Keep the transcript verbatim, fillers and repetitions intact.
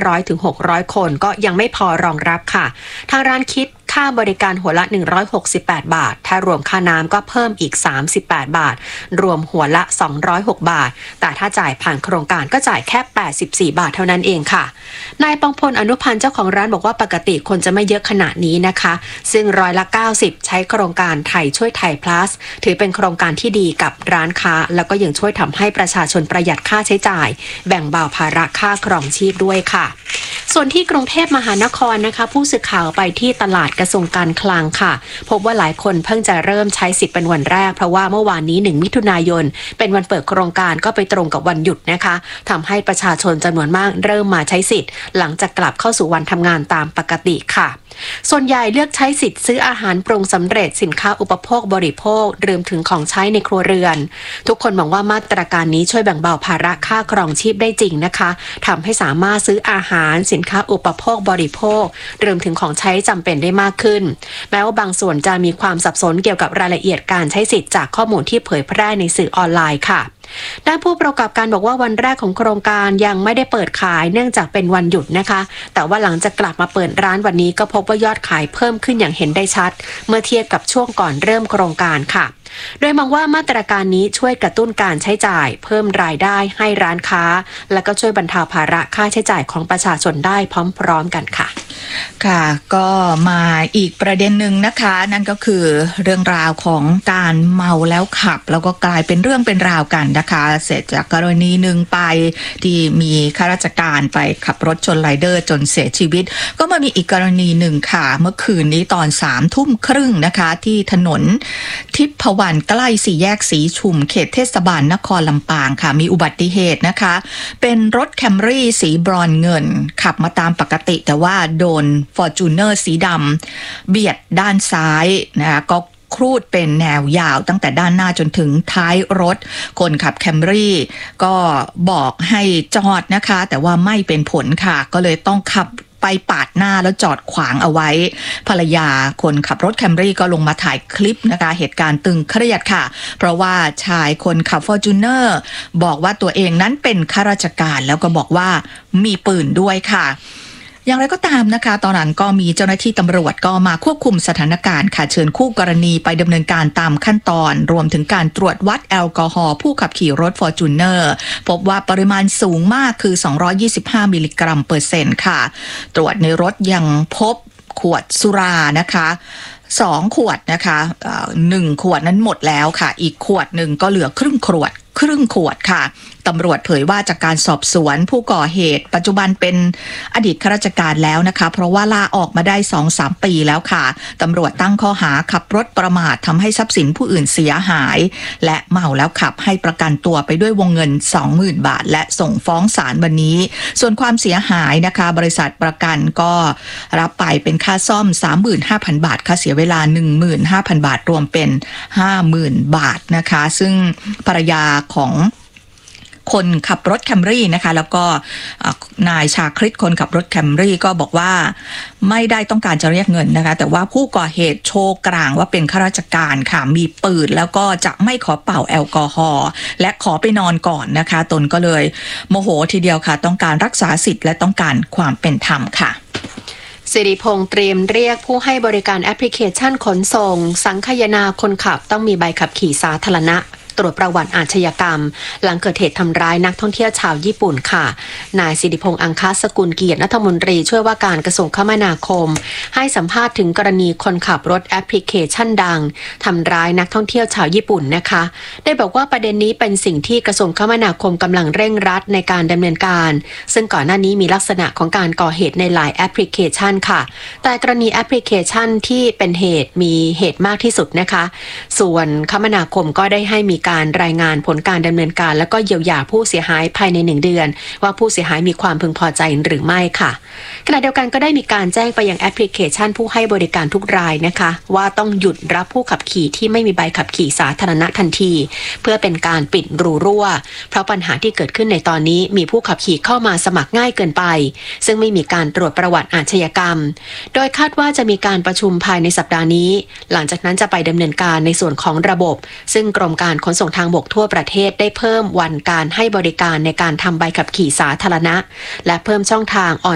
ร้อยถึงหกร้อยคนก็ยังไม่พอรองรับค่ะทางร้านคิดค่าบริการหัวละหนึ่งร้อยหกสิบแปดบาทถ้ารวมค่าน้ำก็เพิ่มอีกสามสิบแปดบาทรวมหัวละสองร้อยหกบาทแต่ถ้าจ่ายผ่านโครงการก็จ่ายแค่แปดสิบสี่บาทเท่านั้นเองค่ะนายปองพลอนุพันธ์เจ้าของร้านบอกว่าปกติคนจะไม่เยอะขนาดนี้นะคะซึ่งร้อยละเก้าสิบใช้โครงการไทยช่วยไทย plus ถือเป็นโครงการที่ดีกับร้านค้าแล้วก็ยังช่วยทำให้ประชาชนประหยัดค่าใช้จ่ายแบ่งเบาภาระค่าครองชีพด้วยค่ะส่วนที่กรุงเทพมหานครนะคะผู้สื่อข่าวไปที่ตลาดกระทรวงการคลังค่ะพบว่าหลายคนเพิ่งจะเริ่มใช้สิทธิ์เป็นวันแรกเพราะว่าเมื่อวานนี้หนึ่งมิถุนายนเป็นวันเปิดโครงการก็ไปตรงกับวันหยุดนะคะทำให้ประชาชนจำนวนมากเริ่มมาใช้สิทธิ์หลังจากกลับเข้าสู่วันทำงานตามปกติค่ะส่วนใหญ่เลือกใช้สิทธิ์ซื้ออาหารปรุงสำเร็จสินค้าอุปโภคบริโภครวมถึงของใช้ในครัวเรือนทุกคนมองว่ามาตรการนี้ช่วยแบ่งเบาภาระค่าครองชีพได้จริงนะคะทำให้สามารถซื้ออาหารสินค้าอุปโภคบริโภครวมถึงของใช้จำเป็นได้มากขึ้นแม้ว่าบางส่วนจะมีความสับสนเกี่ยวกับรายละเอียดการใช้สิทธิ์จากข้อมูลที่เผยแพร่ในสื่อออนไลน์ค่ะด้านผู้ประกอบการบอกว่าวันแรกของโครงการยังไม่ได้เปิดขายเนื่องจากเป็นวันหยุดนะคะแต่ว่าหลังจากกลับมาเปิดร้านวันนี้ก็พบว่ายอดขายเพิ่มขึ้นอย่างเห็นได้ชัดเมื่อเทียบกับช่วงก่อนเริ่มโครงการค่ะโดยมองว่ามาตรการนี้ช่วยกระตุ้นการใช้จ่ายเพิ่มรายได้ให้ร้านค้าและก็ช่วยบรรเทาภาระค่าใช้จ่ายของประชาชนได้พร้อมๆกันค่ะค่ะก็มาอีกประเด็นหนึ่งนะคะนั่นก็คือเรื่องราวของการเมาแล้วขับแล้วก็กลายเป็นเรื่องเป็นราวกันนะคะเสร็จจากกรณีหนึ่งไปที่มีข้าราชการไปขับรถชนไรเดอร์จนเสียชีวิตก็มามีอีกกรณีหนึ่งค่ะเมื่อคืนนี้ตอนสามทุ่มครึ่งนะคะที่ถนนทิพวรรณใกล้สี่แยกสีชุมเขตเทศบาลนครลำปางค่ะมีอุบัติเหตุนะคะเป็นรถแคมรี่สีบรอนซ์เงินขับมาตามปกติแต่ว่าโดนฟอร์จูเนอร์สีดำเบียดด้านซ้ายนะคะก็ครูดเป็นแนวยาวตั้งแต่ด้านหน้าจนถึงท้ายรถคนขับแคมรี่ก็บอกให้จอดนะคะแต่ว่าไม่เป็นผลค่ะก็เลยต้องขับไปปาดหน้าแล้วจอดขวางเอาไว้ภรรยาคนขับรถแคมรี่ก็ลงมาถ่ายคลิปนะคะเหตุการณ์ตึงเครียดค่ะเพราะว่าชายคนขับฟอร์จูเนอร์บอกว่าตัวเองนั้นเป็นข้าราชการแล้วก็บอกว่ามีปืนด้วยค่ะอย่างไรก็ตามนะคะตอนนั้นก็มีเจ้าหน้าที่ตำรวจก็มาควบคุมสถานการณ์ค่ะเชิญคู่กรณีไปดำเนินการตามขั้นตอนรวมถึงการตรวจวัดแอลกอฮอล์ผู้ขับขี่รถฟอร์จูเนอร์พบว่าปริมาณสูงมากคือสองร้อยยี่สิบห้ามิลลิกรัมเปอร์เซ็นต์ค่ะตรวจในรถยังพบขวดสุรานะคะสองขวดนะคะหนึ่งขวดนั้นหมดแล้วค่ะอีกขวดหนึ่งก็เหลือครึ่งขวดครึ่งขวดค่ะตำรวจเผยว่าจากการสอบสวนผู้ก่อเหตุปัจจุบันเป็นอดีตข้าราชการแล้วนะคะเพราะว่าลาออกมาได้ สองถึงสาม ปีแล้วค่ะตำรวจตั้งข้อหาขับรถประมาททำให้ทรัพย์สินผู้อื่นเสียหายและเมาแล้วขับให้ประกันตัวไปด้วยวงเงิน สองหมื่น บาทและส่งฟ้องศาลวันนี้ส่วนความเสียหายนะคะบริษัทประกันก็รับไปเป็นค่าซ่อม สามหมื่นห้าพัน บาทค่าเสียเวลา หนึ่งหมื่นห้าพัน บาทรวมเป็น ห้าหมื่น บาทนะคะซึ่งภรรยาของคนขับรถแคมรี่นะคะแล้วก็นายชาคริตคนขับรถแคมรี่ก็บอกว่าไม่ได้ต้องการจะเรียกเงินนะคะแต่ว่าผู้ก่อเหตุโชว์กลางว่าเป็นข้าราชการค่ะมีปืนแล้วก็จะไม่ขอเป่าแอลกอฮอล์และขอไปนอนก่อนนะคะตนก็เลยโมโหทีเดียวค่ะต้องการรักษาสิทธิ์และต้องการความเป็นธรรมค่ะสิริพงษ์เตรียมเรียกผู้ให้บริการแอปพลิเคชันขนส่งสังคายนาคนขับต้องมีใบขับขี่สาธารณะตรวจประวัติอาชญากรรมหลังเกิดเหตุทำร้ายนักท่องเที่ยวชาวญี่ปุ่นค่ะนายสิริพงษ์อังคสกุลเกียรติรัฐมนตรีช่วยว่าการกระทรวงคมนาคมให้สัมภาษณ์ถึงกรณีคนขับรถแอปพลิเคชันดังทำร้ายนักท่องเที่ยวชาวญี่ปุ่นนะคะได้บอกว่าประเด็นนี้เป็นสิ่งที่กระทรวงคมนาคมกำลังเร่งรัดในการดำเนินการซึ่งก่อนหน้านี้มีลักษณะของการก่อเหตุในหลายแอปพลิเคชันค่ะแต่กรณีแอปพลิเคชันที่เป็นเหตุมีเหตุมากที่สุดนะคะส่วนคมนาคมก็ได้ให้มีการรายงานผลการดำเนินการและก็เยียวยาผู้เสียหายภายในหนึ่งเดือนว่าผู้เสียหายมีความพึงพอใจหรือไม่ค่ะขณะเดียวกันก็ได้มีการแจ้งไปยังแอปพลิเคชันผู้ให้บริการทุกรายนะคะว่าต้องหยุดรับผู้ขับขี่ที่ไม่มีใบขับขี่สาธารณะทันทีเพื่อเป็นการปิดรูรั่วเพราะปัญหาที่เกิดขึ้นในตอนนี้มีผู้ขับขี่เข้ามาสมัครง่ายเกินไปซึ่งไม่มีการตรวจประวัติอาชญากรรมโดยคาดว่าจะมีการประชุมภายในสัปดาห์นี้หลังจากนั้นจะไปดำเนินการในส่วนของระบบซึ่งกรมการขนส่งทางบกทั่วประเทศได้เพิ่มวันการให้บริการในการทำใบขับขี่สาธารณะและเพิ่มช่องทาง